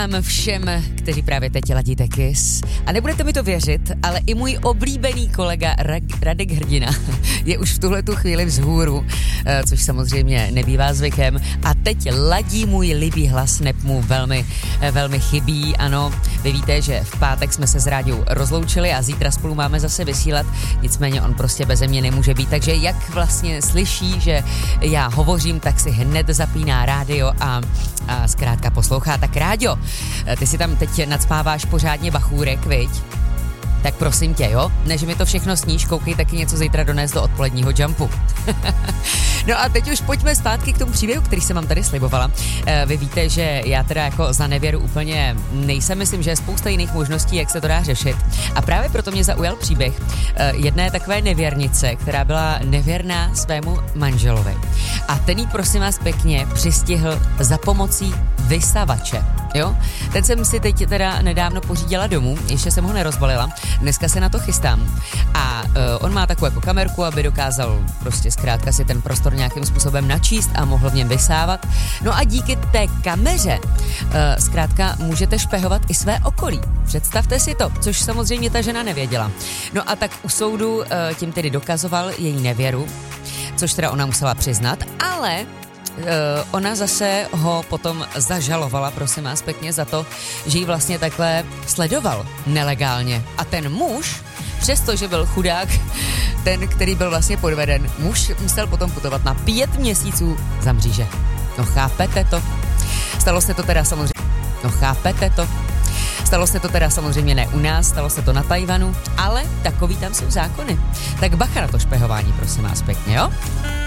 Všem, kteří právě teď ladíte Kiss. A nebudete mi to věřit, ale i můj oblíbený kolega Radek Hrdina je už v tuhletu chvíli vzhůru, což samozřejmě nebývá zvykem. A teď ladí můj libý hlas, neb mu velmi chybí. Ano, vy víte, že v pátek jsme se s Ráďou rozloučili a zítra spolu máme zase vysílat, nicméně on prostě beze mě nemůže být, takže jak vlastně slyší, že já hovořím, tak si hned zapíná rádio a zkrátka poslouchá. Tak Ráďo, ty si tam teď nacpáváš pořádně bachůrek, viď? Tak prosím tě, jo? Než mi to všechno sníš, koukej taky něco zítra donést do odpoledního jumpu. No a teď už pojďme zpátky k tomu příběhu, který jsem vám tady slibovala. Vy víte, že já teda jako za nevěru úplně nejsem, myslím, že je spousta jiných možností, jak se to dá řešit. A právě proto mě zaujal příběh jedné takové nevěrnice, která byla nevěrná svému manželovi. A ten jí, prosím vás pěkně, přistihl za pomocí vysavače. Jo? Ten jsem si teď teda nedávno pořídila domů, ještě jsem ho nerozbalila, dneska se na to chystám. A on má takovou jako kamerku, aby dokázal prostě zkrátka si ten prostor nějakým způsobem načíst a mohl v něm vysávat. No a díky té kameře zkrátka můžete špehovat i své okolí. Představte si to, což samozřejmě ta žena nevěděla. No a tak u soudu tím tedy dokazoval její nevěru, což teda ona musela přiznat, ale ona zase ho potom zažalovala, prosím vás pěkně, za to, že ji vlastně takhle sledoval nelegálně. A ten muž, přestože byl chudák, ten, který byl vlastně podveden, muž musel potom putovat na 5 měsíců za mříže. No chápete to? Stalo se to teda samozřejmě ne u nás, stalo se to na Tajvanu, ale takový tam jsou zákony. Tak bacha na to špehování, prosím vás pěkně, jo?